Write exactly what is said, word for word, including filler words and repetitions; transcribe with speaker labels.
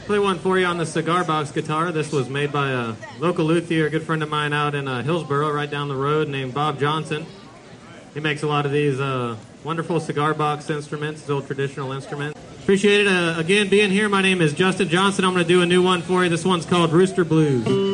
Speaker 1: Play one for you on the cigar box guitar. This was made by a local luthier, a good friend of mine out in uh, Hillsboro, right down the road, named Bob Johnson. He makes a lot of these uh, wonderful cigar box instruments, these old traditional instruments. Appreciate it, uh, again, being here. My name is Justin Johnson. I'm going to do a new one for you. This one's called Rooster Blues.